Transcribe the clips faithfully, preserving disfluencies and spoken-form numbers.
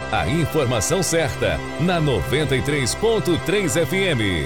A informação certa, na noventa e três ponto três F M.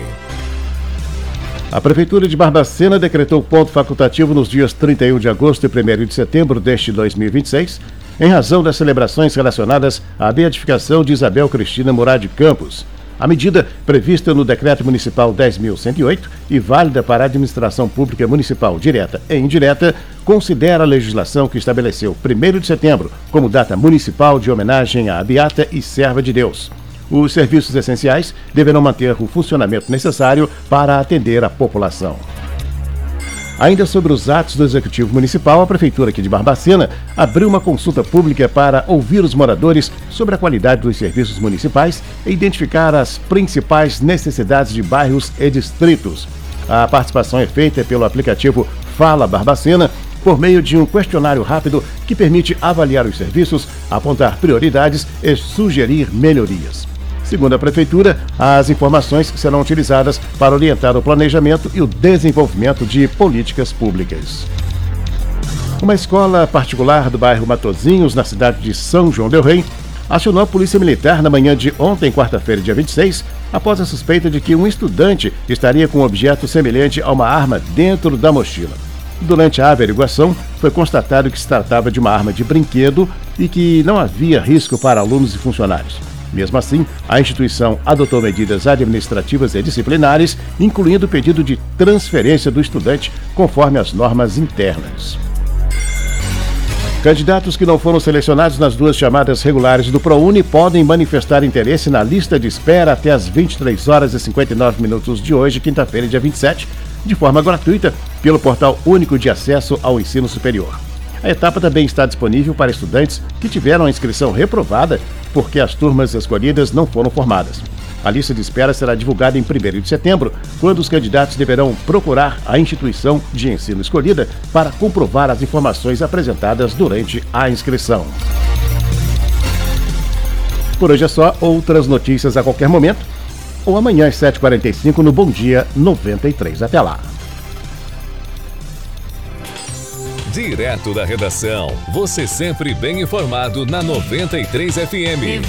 A Prefeitura de Barbacena decretou ponto facultativo nos dias trinta e um de agosto e primeiro de setembro deste dois mil e vinte e seis, em razão das celebrações relacionadas à beatificação de Isabel Cristina Murad Campos. A medida, prevista no Decreto Municipal dez mil cento e oito e válida para a administração pública municipal direta e indireta, considera a legislação que estabeleceu primeiro de setembro como data municipal de homenagem à beata e serva de Deus. Os serviços essenciais deverão manter o funcionamento necessário para atender a população. Ainda sobre os atos do Executivo Municipal, a Prefeitura aqui de Barbacena abriu uma consulta pública para ouvir os moradores sobre a qualidade dos serviços municipais e identificar as principais necessidades de bairros e distritos. A participação é feita pelo aplicativo Fala Barbacena, por meio de um questionário rápido que permite avaliar os serviços, apontar prioridades e sugerir melhorias. Segundo a Prefeitura, as informações serão utilizadas para orientar o planejamento e o desenvolvimento de políticas públicas. Uma escola particular do bairro Matozinhos, na cidade de São João del Rei, acionou a Polícia Militar na manhã de ontem, quarta-feira, dia vinte e seis, após a suspeita de que um estudante estaria com um objeto semelhante a uma arma dentro da mochila. Durante a averiguação, foi constatado que se tratava de uma arma de brinquedo e que não havia risco para alunos e funcionários. Mesmo assim, a instituição adotou medidas administrativas e disciplinares, incluindo o pedido de transferência do estudante conforme as normas internas. Candidatos que não foram selecionados nas duas chamadas regulares do ProUni podem manifestar interesse na lista de espera até às vinte e três horas e cinquenta e nove minutos de hoje, quinta-feira, dia vinte e sete, de forma gratuita, pelo Portal Único de Acesso ao Ensino Superior. A etapa também está disponível para estudantes que tiveram a inscrição reprovada porque as turmas escolhidas não foram formadas. A lista de espera será divulgada em primeiro de setembro, quando os candidatos deverão procurar a instituição de ensino escolhida para comprovar as informações apresentadas durante a inscrição. Por hoje é só. Outras notícias a qualquer momento, ou amanhã às sete e quarenta e cinco no Bom Dia noventa e três. Até lá. Direto da redação, você sempre bem informado na noventa e três F M.